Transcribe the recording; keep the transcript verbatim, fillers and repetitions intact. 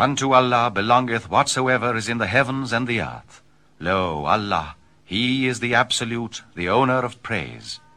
unto Allah belongeth whatsoever is in the heavens and the earth. Lo, Allah, He is the Absolute, the owner of praise.